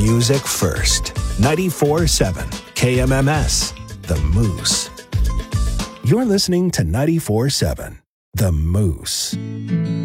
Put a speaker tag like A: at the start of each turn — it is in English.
A: music first. 94.7 KMMS, The Moose. You're listening to 94.7 The Moose.